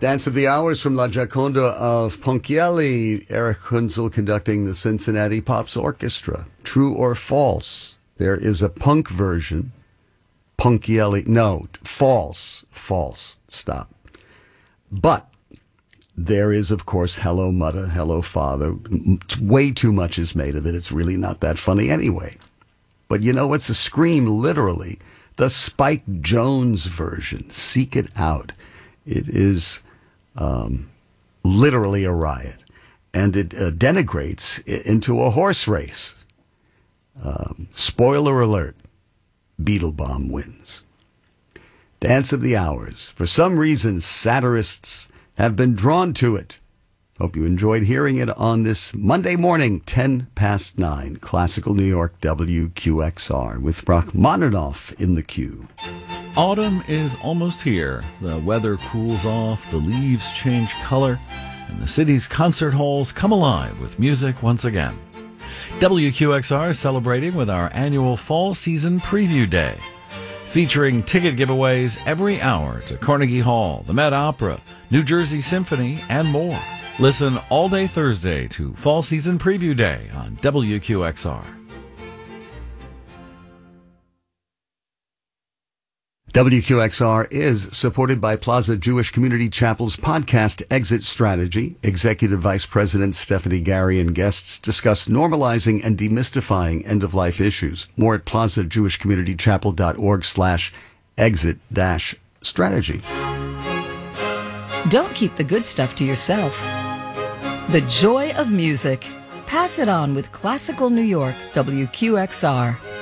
Dance of the Hours from La Gioconda of Ponchielli. Eric Hunzel conducting the Cincinnati Pops Orchestra. True or false? There is a punk version. Ponchielli. No, false. False. Stop. But there is, of course, Hello Mother, Hello Father. Way too much is made of it. It's really not that funny anyway. But you know, it's a scream, literally. The Spike Jones version. Seek it out. It is literally a riot. And it denigrates into a horse race. Spoiler alert. Beetlebomb wins. Dance of the Hours. For some reason, satirists have been drawn to it. Hope you enjoyed hearing it on this Monday morning, 10 past 9, Classical New York WQXR, with Rachmaninoff in the queue. Autumn is almost here. The weather cools off, the leaves change color, and the city's concert halls come alive with music once again. WQXR is celebrating with our annual Fall Season Preview Day, featuring ticket giveaways every hour to Carnegie Hall, the Met Opera, New Jersey Symphony, and more. Listen all day Thursday to Fall Season Preview Day on WQXR. WQXR is supported by Plaza Jewish Community Chapel's podcast Exit Strategy. Executive Vice President Stephanie Gary and guests discuss normalizing and demystifying end-of-life issues. More at plazajewishcommunitychapel.org/exit-strategy. Don't keep the good stuff to yourself. The joy of music. Pass it on with Classical New York, WQXR.